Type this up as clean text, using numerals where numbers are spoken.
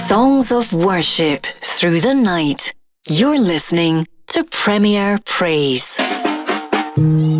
Songs of worship through the night. You're listening to Premier Praise.